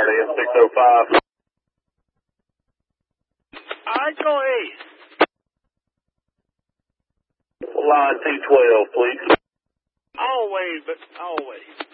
Saturday at 6:05. Alright, go ahead. Line 212, please. Always, but always.